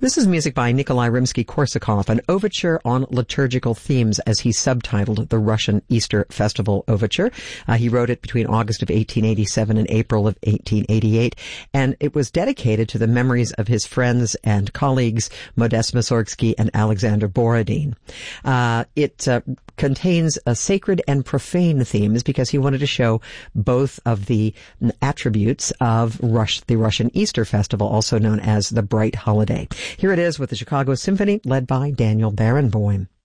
This is music by Nikolai Rimsky-Korsakov, an overture on liturgical themes, as he subtitled the Russian Easter Festival Overture. He wrote it between August of 1887 and April of 1888, and it was dedicated to the memories of his friends and colleagues Modest Mussorgsky and Alexander Borodin. It contains sacred and profane themes because he wanted to show both of the attributes of the Russian Easter Festival, also known as the Bright Holiday. Here it is with the Chicago Symphony, led by Daniel Barenboim.